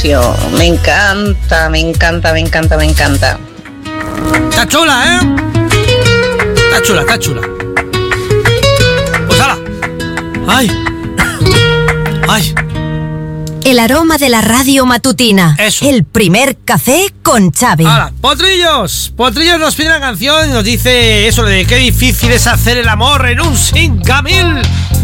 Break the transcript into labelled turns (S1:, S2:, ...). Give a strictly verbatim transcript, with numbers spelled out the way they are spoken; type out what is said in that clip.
S1: canción. Me encanta, me encanta, me encanta, me encanta.
S2: Está chula, ¿eh? Está chula, está chula. Pues hala. Ay. Ay.
S3: El aroma de la radio matutina.
S2: Eso.
S3: El primer café con Xavi.
S2: Hala. Potrillos. Potrillos nos pide una canción y nos dice eso de qué difícil es hacer el amor en un cinco mil.